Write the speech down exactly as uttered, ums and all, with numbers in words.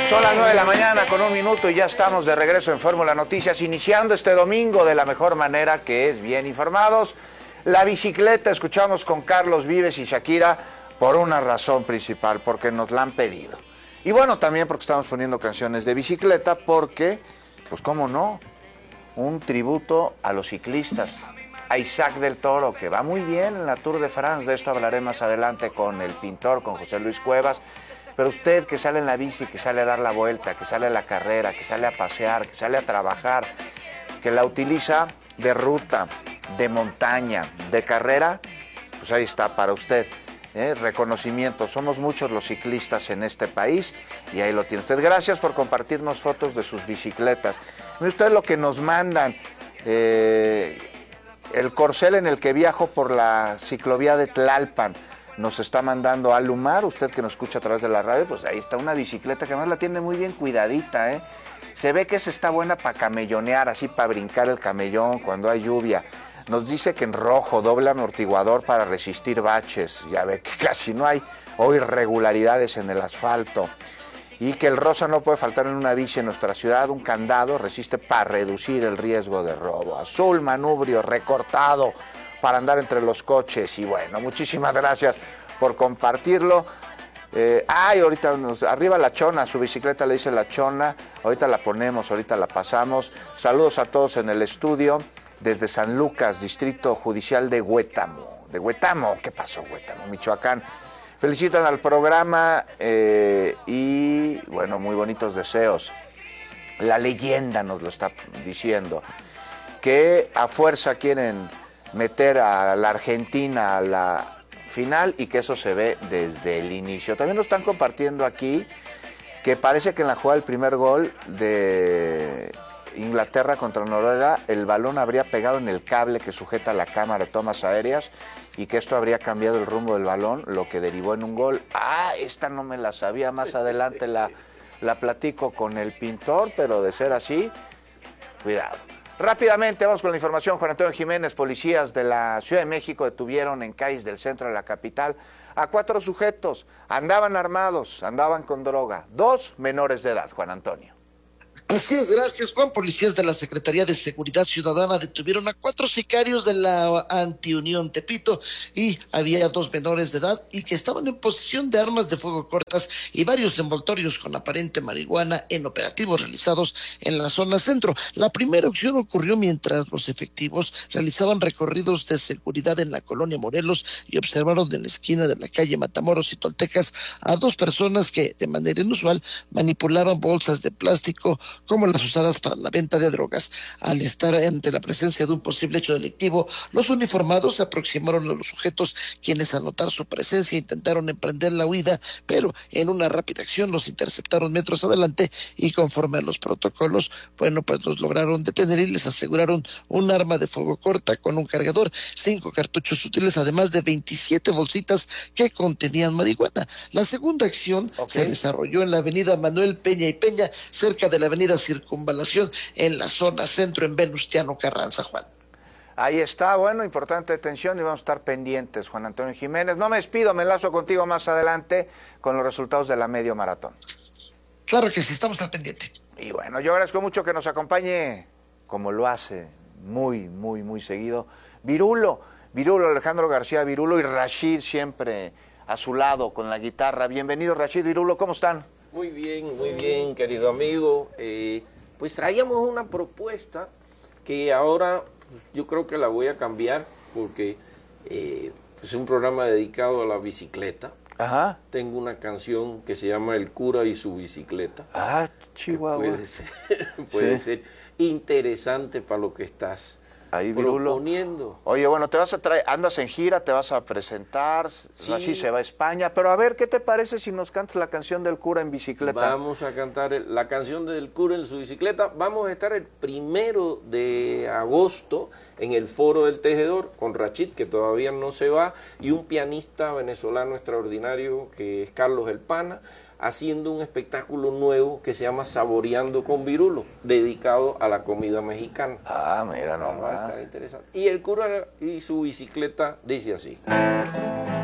Son las nueve de la mañana con un minuto y ya estamos de regreso en Fórmula Noticias, iniciando este domingo de la mejor manera, que es bien informados. La bicicleta, escuchamos con Carlos Vives y Shakira por una razón principal, porque nos la han pedido. Y bueno, también porque estamos poniendo canciones de bicicleta, porque, pues cómo no, un tributo a los ciclistas, a Isaac del Toro, que va muy bien en la Tour de France. De esto hablaré más adelante con el pintor, con José Luis Cuevas. Pero usted que sale en la bici, que sale a dar la vuelta, que sale a la carrera, que sale a pasear, que sale a trabajar, que la utiliza de ruta, de montaña, de carrera, pues ahí está para usted. ¿eh? Reconocimiento. Somos muchos los ciclistas en este país y ahí lo tiene usted. Gracias por compartirnos fotos de sus bicicletas. Mire usted lo que nos mandan. Eh, el corcel en el que viajo por la ciclovía de Tlalpan. Nos está mandando Alumar, usted que nos escucha a través de la radio, pues ahí está una bicicleta que además la tiene muy bien cuidadita, ¿eh? Se ve que esa está buena para camellonear, así para brincar el camellón cuando hay lluvia. Nos dice que en rojo, doble amortiguador para resistir baches, ya ve que casi no hay o irregularidades en el asfalto. Y que el rosa no puede faltar en una bici en nuestra ciudad, un candado resiste para reducir el riesgo de robo. Azul manubrio recortado para andar entre los coches. Y bueno, muchísimas gracias por compartirlo. Eh, ay, ahorita nos, arriba la Chona, su bicicleta le dice la Chona, ahorita la ponemos, ahorita la pasamos. Saludos a todos en el estudio, desde San Lucas, Distrito Judicial de Huétamo. De Huétamo, ¿qué pasó Huétamo? Michoacán. Felicitan al programa eh, y bueno, muy bonitos deseos. La leyenda nos lo está diciendo, que a fuerza quieren meter a la Argentina a la final y que eso se ve desde el inicio. También nos están compartiendo aquí que parece que en la jugada del primer gol de Inglaterra contra Noruega, el balón habría pegado en el cable que sujeta la cámara de tomas aéreas y que esto habría cambiado el rumbo del balón, lo que derivó en un gol. Ah, esta no me la sabía, más adelante la, la platico con el pintor, pero de ser así, cuidado. Rápidamente, vamos con la información. Juan Antonio Jiménez, policías de la Ciudad de México detuvieron en calles del centro de la capital a cuatro sujetos. Andaban armados, andaban con droga. Dos menores de edad, Juan Antonio. Así es, gracias Juan. Policías de la Secretaría de Seguridad Ciudadana detuvieron a cuatro sicarios de la Antiunión Tepito y había dos menores de edad y que estaban en posesión de armas de fuego cortas y varios envoltorios con aparente marihuana en operativos realizados en la zona centro. La primera acción ocurrió mientras los efectivos realizaban recorridos de seguridad en la colonia Morelos y observaron en la esquina de la calle Matamoros y Toltecas a dos personas que de manera inusual manipulaban bolsas de plástico como las usadas para la venta de drogas. Al estar ante la presencia de un posible hecho delictivo, los uniformados se aproximaron a los sujetos, quienes al notar su presencia intentaron emprender la huida, pero en una rápida acción los interceptaron metros adelante y conforme a los protocolos, bueno, pues los lograron detener y les aseguraron un arma de fuego corta con un cargador, cinco cartuchos útiles, además de veintisiete bolsitas que contenían marihuana. La segunda acción okay. se desarrolló en la avenida Manuel Peña y Peña, cerca de la avenida Circunvalación, en la zona centro, en Venustiano Carranza, Juan. Ahí está, bueno, importante atención y vamos a estar pendientes, Juan Antonio Jiménez. No me despido, me enlazo contigo más adelante con los resultados de la medio maratón. Claro que sí, estamos al pendiente. Y bueno, yo agradezco mucho que nos acompañe, como lo hace muy, muy, muy seguido, Virulo, Virulo, Alejandro García Virulo y Rashid siempre a su lado con la guitarra. Bienvenido, Rashid, Virulo, ¿cómo están? Muy bien, muy bien, querido amigo. Eh, pues traíamos una propuesta que ahora pues, yo creo que la voy a cambiar porque eh, es un programa dedicado a la bicicleta. Ajá. Tengo una canción que se llama El cura y su bicicleta. Ah, Chihuahua. Puede ser, puede sí. ser interesante para lo que estás ahí, Virulo. proponiendo. Oye, bueno, te vas a traer, andas en gira, te vas a presentar, sí. así se va a España, pero a ver, ¿qué te parece si nos cantas la canción del cura en bicicleta? Vamos a cantar el, la canción del cura en su bicicleta. Vamos a estar el primero de agosto en el Foro del Tejedor con Rashid, que todavía no se va, y un pianista venezolano extraordinario que es Carlos El Pana, haciendo un espectáculo nuevo que se llama Saboreando con Virulo, dedicado a la comida mexicana. Ah, mira nomás. Va a estar interesante. Y el cura y su bicicleta dice así.